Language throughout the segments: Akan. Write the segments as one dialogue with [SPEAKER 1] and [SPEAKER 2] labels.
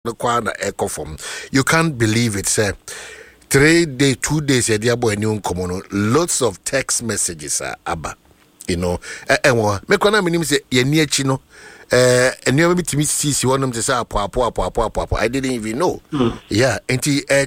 [SPEAKER 1] You can't believe it, sir. 3 days, 2 days, lots of text messages are abba. You know, and you meet me see one of them say I didn't even know. Yeah, and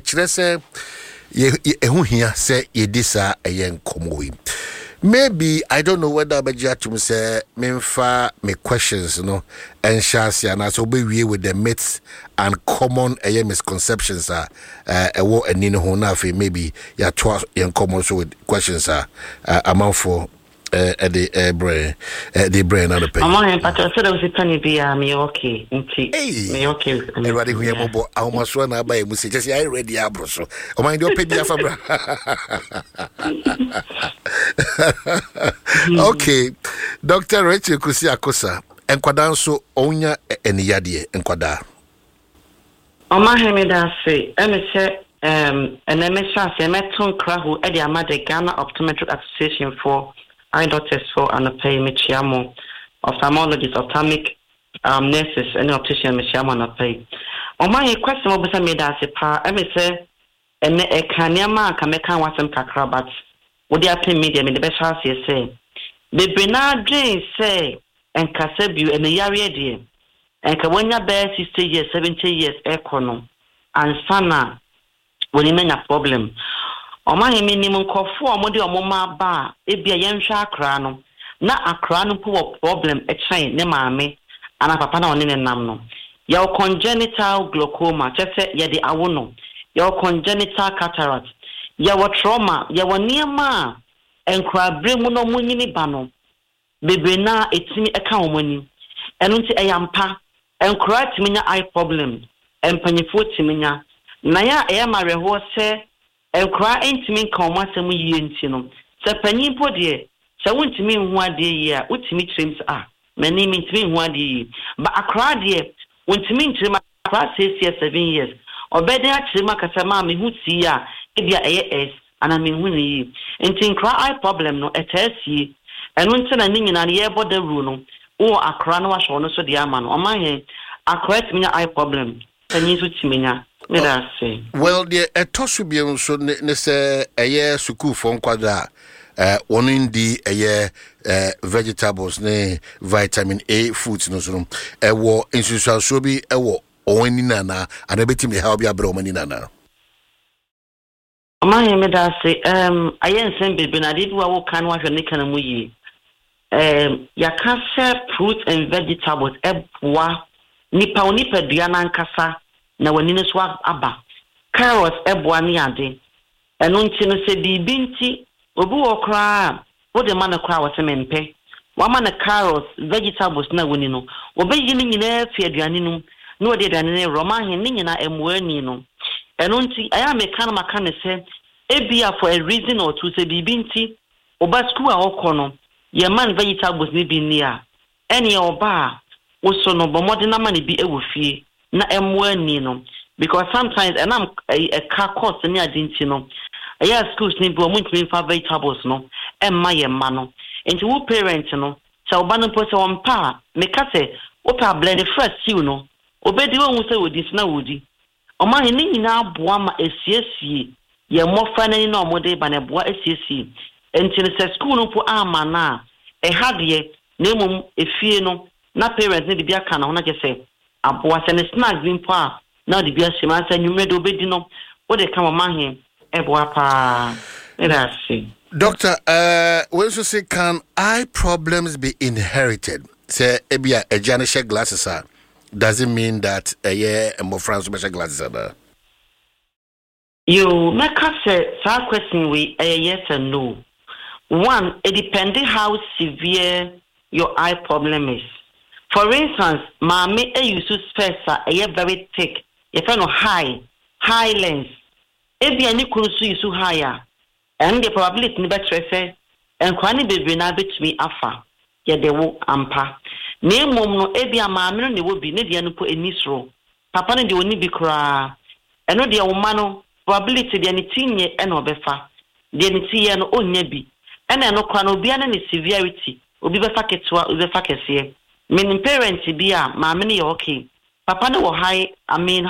[SPEAKER 1] say ye disa a young komowi. Maybe I don't know whether Bajatum say me questions, and Shasi and as we with the myths and common misconceptions are a war and Nino Honafi, maybe ya twas young common so with questions are amount for the brain and the pain.
[SPEAKER 2] I'm but I said I was a penny be me okay. Me okay.
[SPEAKER 1] Everybody who are mobile, I almost run out by a message. I ready, Abroso. Oh, mind your pay Fabra. Okay, Dr. Rachel Kusiakosa, and Quadanso, Onya, and Yadi, and Quada.
[SPEAKER 2] Oma Hemida say, and MSA, Meton Krahu, Eddie Amade Ghana Optometric Association for eye doctors for and pay Michiamo, ophthalmologists, ophthalmic nurses, and optician Michiamo and pay. On my question, what was I made as a par, MSA, and a Kanyama, Kamekan was some Kakrabats. Would they pay medium in the best house, you say? The Bernard James say, and Casabu and the Yari, and Kawanya Bear 60 years, 70 years, econo, and Sana, when you mean a problem. O ma minimum call for modi o mama ba e bia yen hwa akra no na akra no po problem e chain ne maame ana papa na one ne nam no your congenital glaucoma chese ye de awo no your congenital cataract your trauma your niema enkra bre mu no munyini ba no bebe na etimi eka omani eno nti eyampa enkra timinya eye problem empanyefo timinya na ya eyamareho se enkra entimi kan masem yie nti no se panyin po de se wontimi hu ade yi a wotimi trims mani mi ntimi hu ade yi ba akra de wontimi ntimi akra 6 years 7 years obede a trima kasama me hu ti a ebia eye ana me hu ni enti nkra eye problem no etasi eno nti na nyina ye boda ru no o akra no wa hwo no so de ama no o ma he akra timi eye problem panyin so timinya.
[SPEAKER 1] Well, the Tosubian so ne say a year suku for quadra, one in the vegetables, ne vitamin A foods, no so a war in Susasobi, a war, or any nana, and a bit in the help your bromanina.
[SPEAKER 2] My say, I ain't send baby, I did what can watch a nick and we. Yakasa fruits and vegetables, nipa diana kasa. Na wanine so aba carrots eboani ade eno nti no se bibinti obi wo kra wo de man kra wo se mempe wa man carrots vegetables na woni no obeyi ni nyina fi aduane no na wo de aduane ne roma hen ni nyina emuani no eno nti aya meka na maka ne se ebia for a reason or two se bibinti oba school a okono ye man vegetables ni bi ni a ene oba wo so no bomode na man bi ewofie na emwani no because sometimes and I'm a car cost ni adinti no aya schools ni bo muntimi fa vegetables no emma ye ma no enti wo parent no se oba no po se won pa me ka se wo pa blend fresh stew no obedi wo hu se wodi na wodi o ma ni nyina aboa ma esiesie ye mofa na ni na omode ba na boa esiesie enti ne se school no po ama na e hade na emum efie no na parents ni bia ka na ho na je se aboa se ne snacks bi mpo a na de bia se ma se nwume do bedi no wo de kama mahen eboa pa erasi.
[SPEAKER 1] Doctor, when you say can eye problems be inherited? Say ebia ejane share glasses are doesn't mean that more France share glasses are.
[SPEAKER 2] You make us say that question we yes and no. One, it depends how severe your eye problem is. For instance, mommy use space very thick. If I know high lens. If you any could see so higher, and the probability ni better say, and kwani baby na bet me afa. Ye de wo ampa. Ne mom no ebia maame no ne wo bi ne de no po enisro. Papa no de oni bi kra. Eno de wo ma no probability de ni tinye e no befa. De ni tiye no onya bi. Ena no kwa no bia na ne severity. Obi befa ketwa, obi befa kese. Meaning parents be a mammy okay. Papa no high,